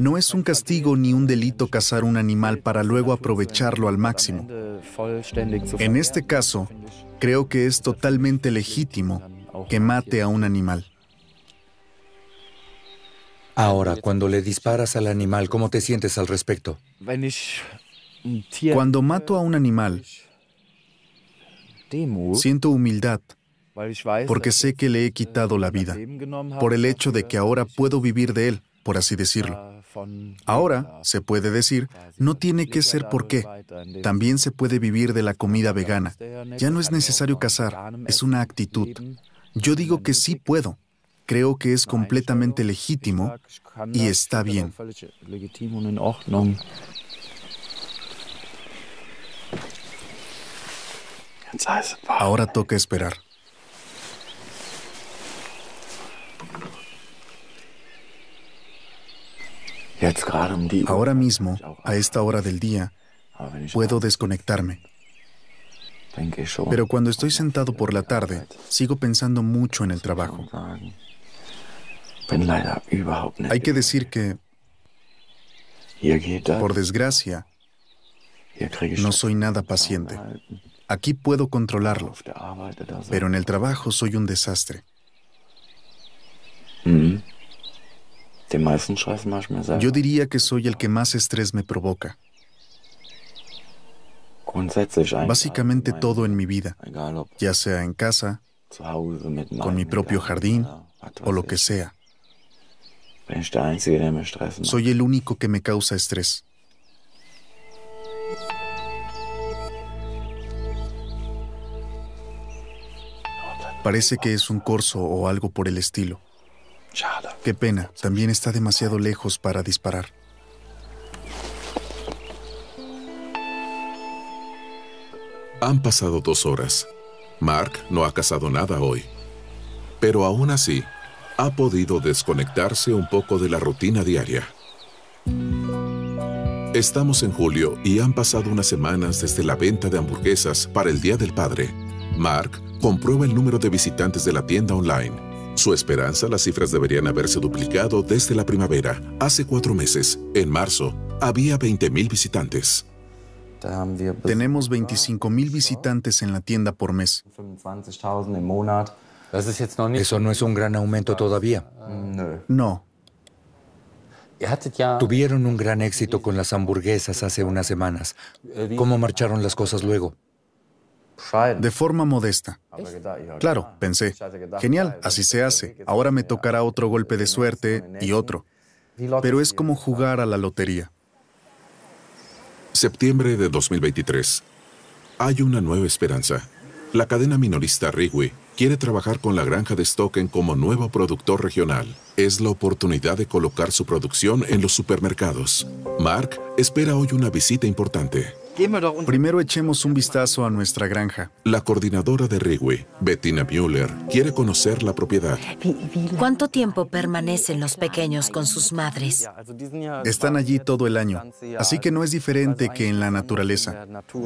No es un castigo ni un delito cazar un animal para luego aprovecharlo al máximo. En este caso, creo que es totalmente legítimo que mate a un animal. Ahora, cuando le disparas al animal, ¿cómo te sientes al respecto? Cuando mato a un animal, siento humildad, porque sé que le he quitado la vida, por el hecho de que ahora puedo vivir de él, por así decirlo. Ahora, se puede decir, no tiene que ser por qué. También se puede vivir de la comida vegana. Ya no es necesario cazar, es una actitud. Yo digo que sí puedo. Creo que es completamente legítimo y está bien. Ahora toca esperar. Ahora mismo, a esta hora del día, puedo desconectarme. Pero cuando estoy sentado por la tarde, sigo pensando mucho en el trabajo. Hay que decir que, por desgracia, no soy nada paciente. Aquí puedo controlarlo, pero en el trabajo soy un desastre. Yo diría que soy el que más estrés me provoca. Básicamente todo en mi vida, ya sea en casa, con mi propio jardín o lo que sea. Soy el único que me causa estrés. Parece que es un corzo o algo por el estilo. Qué pena, también está demasiado lejos para disparar. Han pasado 2 horas. Mark no ha cazado nada hoy. Pero aún así, ha podido desconectarse un poco de la rutina diaria. Estamos en julio y han pasado unas semanas desde la venta de hamburguesas para el Día del Padre. Mark comprueba el número de visitantes de la tienda online. Su esperanza, las cifras deberían haberse duplicado desde la primavera. Hace 4 meses, en marzo, había 20,000 visitantes. Tenemos 25,000 visitantes en la tienda por mes. Eso no es un gran aumento todavía. No. Tuvieron un gran éxito con las hamburguesas hace unas semanas. ¿Cómo marcharon las cosas luego? De forma modesta. Claro, pensé, genial, así se hace. Ahora me tocará otro golpe de suerte y otro. Pero es como jugar a la lotería. Septiembre de 2023. Hay una nueva esperanza. La cadena minorista Wrigley quiere trabajar con la granja de Stocken como nuevo productor regional. Es la oportunidad de colocar su producción en los supermercados. Mark espera hoy una visita importante. Primero echemos un vistazo a nuestra granja. La coordinadora de Wrigley, Bettina Müller, quiere conocer la propiedad. ¿Cuánto tiempo permanecen los pequeños con sus madres? Están allí todo el año, así que no es diferente que en la naturaleza.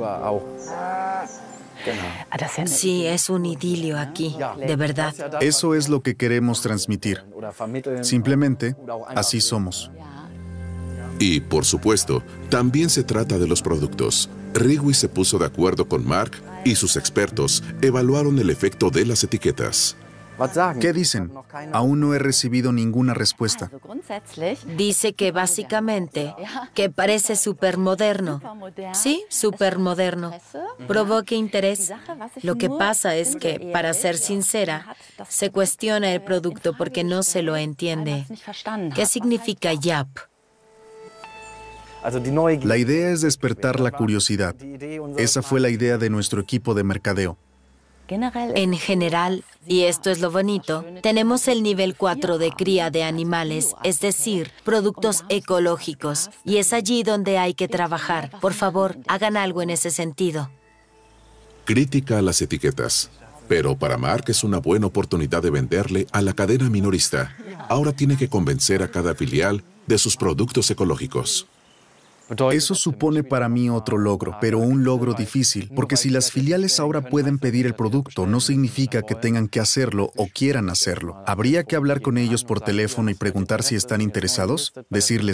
Sí, es un idilio aquí, de verdad. Eso es lo que queremos transmitir. Simplemente, así somos. Y, por supuesto, también se trata de los productos. Wrigley se puso de acuerdo con Mark y sus expertos evaluaron el efecto de las etiquetas. ¿Qué dicen? Aún no he recibido ninguna respuesta. Dice que básicamente, que parece supermoderno. Sí, supermoderno. Provoque interés. Lo que pasa es que, para ser sincera, se cuestiona el producto porque no se lo entiende. ¿Qué significa YAP? La idea es despertar la curiosidad. Esa fue la idea de nuestro equipo de mercadeo. En general, y esto es lo bonito, tenemos el nivel 4 de cría de animales, es decir, productos ecológicos. Y es allí donde hay que trabajar. Por favor, hagan algo en ese sentido. Crítica a las etiquetas. Pero para Mark es una buena oportunidad de venderle a la cadena minorista. Ahora tiene que convencer a cada filial de sus productos ecológicos. Eso supone para mí otro logro, pero un logro difícil, porque si las filiales ahora pueden pedir el producto, no significa que tengan que hacerlo o quieran hacerlo. ¿Habría que hablar con ellos por teléfono y preguntar si están interesados? Decirles,